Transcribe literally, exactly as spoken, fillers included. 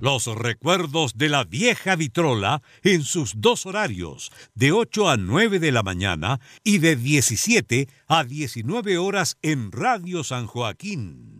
Los recuerdos de la vieja vitrola en sus dos horarios, de ocho a nueve de la mañana y de diecisiete a diecinueve horas en Radio San Joaquín.